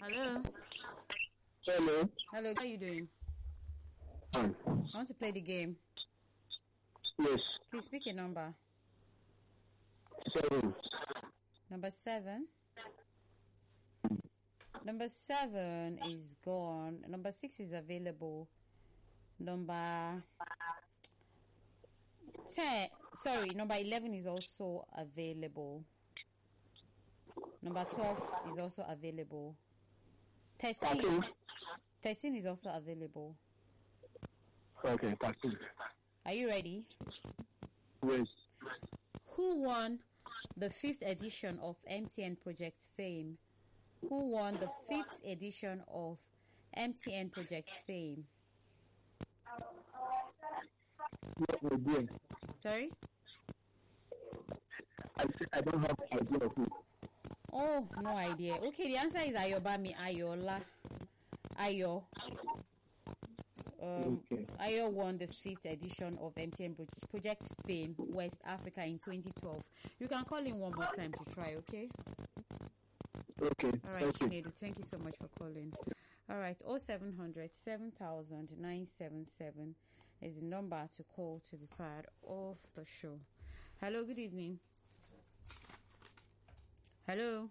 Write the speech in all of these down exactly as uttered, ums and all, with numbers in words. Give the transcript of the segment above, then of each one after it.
Hello. Hello. Hello. How are you doing? Fine. I want to play the game. Yes. Please speak a number. Seven. Number seven. Number seven is gone. Number six is available. Number ten. Sorry, number eleven is also available. Number twelve is also available. Thirteen. Thirteen is also available. Okay, thirteen. Are you ready? Yes. Who won the fifth edition of M T N Project Fame? Who won the fifth edition of M T N Project Fame? No idea. Sorry? I said I don't have idea of it. Oh, no idea. Okay, the answer is Ayobami Ayola. Ayo. Um, Okay. Ayo won the fifth edition of M T N Pro- Project Fame West Africa in twenty twelve. You can call in one more time to try, okay? Okay. All right, Thank you. Chinedu, thank you so much for calling. All right, oh seven hundred, seven thousand, nine seven seven is the number to call to be part of the show. Hello, good evening. Hello.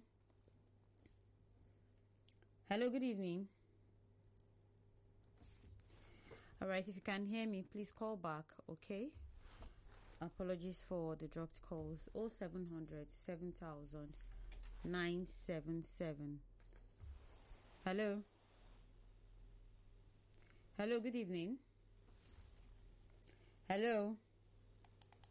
Hello, good evening. All right, if you can hear me, please call back, okay? Apologies for the dropped calls. oh seven hundred, seven thousand, nine seven seven. Hello. Hello, good evening. Hello.